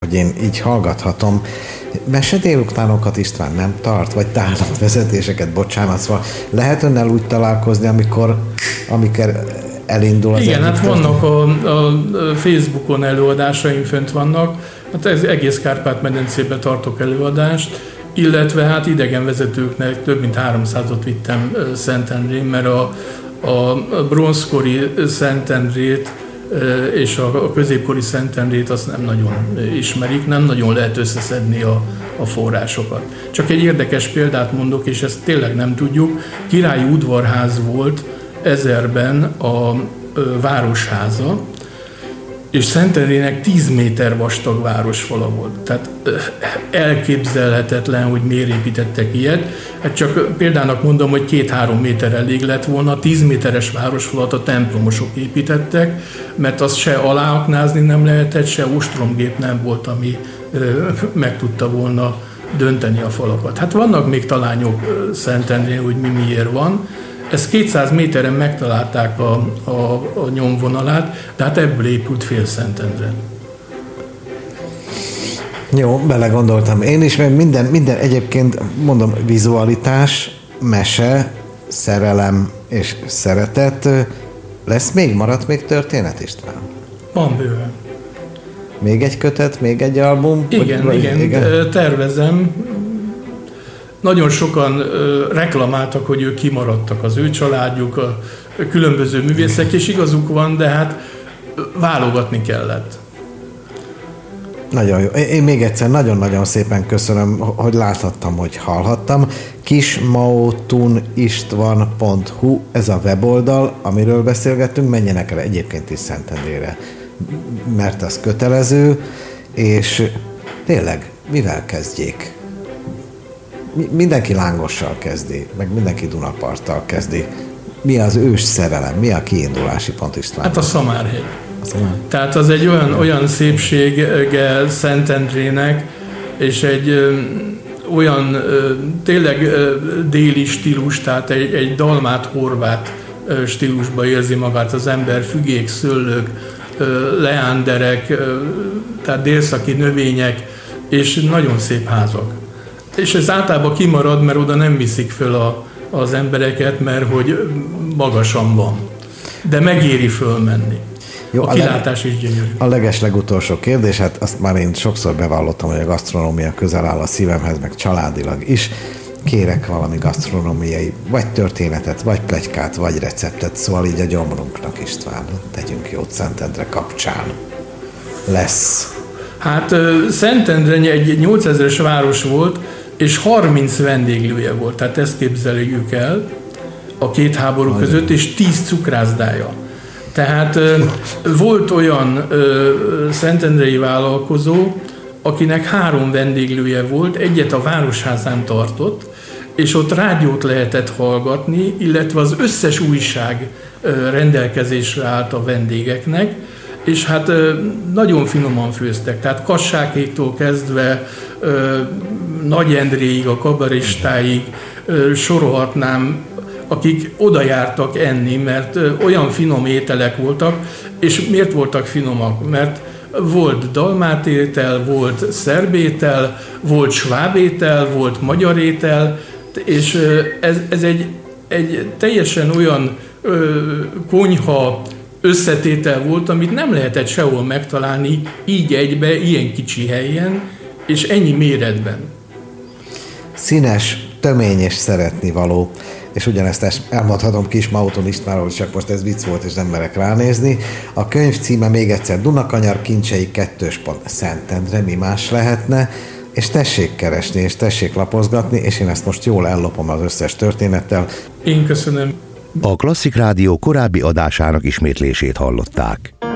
hogy én így hallgathatom. Mese délutánokat István nem tart? Vagy tárlatvezetéseket, bocsánat, szóval lehet önnel úgy találkozni, amikor elindul az igen, hát vannak a Facebookon előadásaim fönt vannak, hát ez egész Kárpát-medencében tartok előadást, illetve hát idegenvezetőknek több mint 300-ot vittem Szentendrén, mert a bronzkori Szentendrét és a középkori Szentendrét azt nem nagyon ismerik, nem nagyon lehet összeszedni a forrásokat. Csak egy érdekes példát mondok, és ezt tényleg nem tudjuk. Királyi udvarház volt 1000-ben a városháza, és Szentendrének 10 méter vastag városfala volt. Tehát elképzelhetetlen, hogy miért építettek ilyet. Hát csak példának mondom, hogy 2-3 méter elég lett volna. 10 méteres városfalat a templomosok építettek, mert azt se aláaknázni nem lehetett, se ostromgép nem volt, ami meg tudta volna dönteni a falakat. Hát vannak még talányok Szentendrén, hogy miért van. Ezt 200 méteren megtalálták a nyomvonalát, de hát ebből épült fél Szentendre. Jó, belegondoltam én is, mert minden egyébként, mondom, vizualitás, mese, szerelem és szeretet. Lesz még? Maradt még történet, István? Van bőven. Még egy kötet, még egy album? Igen, tervezem. Nagyon sokan reklamáltak, hogy ők kimaradtak, az ő családjuk, a különböző művészek, és igazuk van, de hát válogatni kellett. Nagyon jó. Én még egyszer nagyon-nagyon szépen köszönöm, hogy láthattam, hogy hallhattam. kismautunistvan.hu, ez a weboldal, amiről beszélgettünk, menjenek el egyébként is Szentendrére, mert az kötelező, és tényleg, mivel kezdjék? Mindenki Lángossal kezdi, meg mindenki Dunaparttal kezdi. Mi az ős szerelem? Mi a kiindulási pont, István? Hát a Szamárhegy. Tehát az egy olyan szépsége Szentendrének, és egy olyan tényleg déli stílus, tehát egy dalmát-horvát stílusba érzi magát az ember, fügék, szőlők, leánderek, tehát délszaki növények, és nagyon szép házak. És ez általában kimarad, mert oda nem viszik föl az embereket, mert hogy magasan van. De megéri fölmenni. Jó, a kilátás is gyönyörű. A legeslegutolsó kérdés, hát azt már én sokszor bevallottam, hogy a gasztronómia közel áll a szívemhez, meg családilag is. Kérek valami gasztronómiai, vagy történetet, vagy pletykát, vagy receptet, szóval így a gyomrunknak, István, tegyünk jót Szentendre kapcsán. Lesz. Hát Szentendre egy 8000-es város volt, és 30 vendéglője volt, tehát ezt képzeljük el a két háború között, és 10 cukrászdája. Tehát volt olyan szentendrei vállalkozó, akinek 3 vendéglője volt, egyet a Városházán tartott, és ott rádiót lehetett hallgatni, illetve az összes újság rendelkezésre állt a vendégeknek, és hát nagyon finoman főztek, tehát Kassákéktól kezdve Nagy Endréig, a kabaristáig sorolhatnám, akik oda jártak enni, mert olyan finom ételek voltak, és miért voltak finomak? Mert volt dalmát étel, volt szerb étel, volt sváb étel, volt magyar étel, és ez egy teljesen olyan konyha összetétel volt, amit nem lehetett sehol megtalálni így egybe, ilyen kicsi helyen, és ennyi méretben. Színes, tömény és szeretnivaló. És ugyanezt elmondhatom Kismauton Istvánról, csak most ez vicc volt, és nem merek ránézni. A könyv címe még egyszer Dunakanyar kincsei 2. Szentendre, mi más lehetne, és tessék keresni, és tessék lapozgatni, és én ezt most jól ellopom az összes történettel. Én köszönöm. A Klasszik Rádió korábbi adásának ismétlését hallották.